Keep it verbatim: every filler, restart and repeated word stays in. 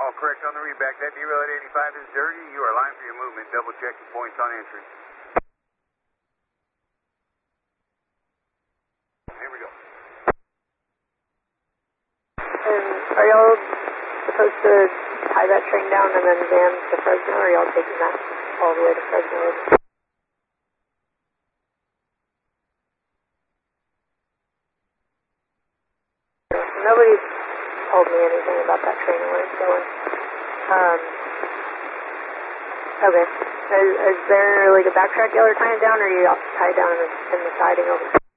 all correct on the readback. That derail at eighty-five is dirty. You are lined for your movement. Double check your points on entry. Here we go. And are y'all supposed to tie that train down and then van to Fresno, or are y'all taking that all the way to Fresno? Nobody told me anything about that train and where it's going. Um, okay. Is, is there like a backtrack y'all are tying down, or are you tie it down in the, in the siding over?